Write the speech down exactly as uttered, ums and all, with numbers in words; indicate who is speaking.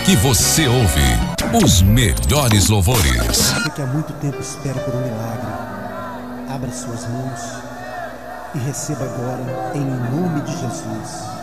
Speaker 1: que você ouve os melhores louvores.
Speaker 2: Você que há muito tempo espera por um milagre, abra suas mãos e receba agora em nome de Jesus.